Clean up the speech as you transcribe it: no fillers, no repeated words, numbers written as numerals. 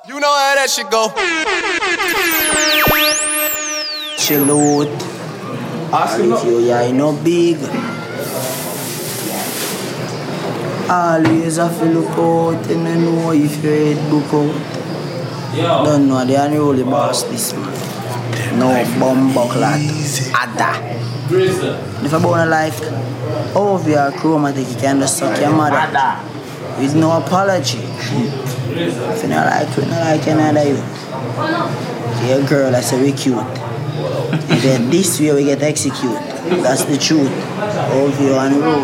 You know how that shit go. Chill out. If you no big, always have to look out and I know if your head book out. Don't know, they are the only boss this man. No bum buckler. Ada. If I born a life, all of your chromatic, you can just suck your mother. With no apology. If you don't like, you don't like another you. Your girl, I say we cute. If you're this way, we get execute. That's the truth. All of you on the road.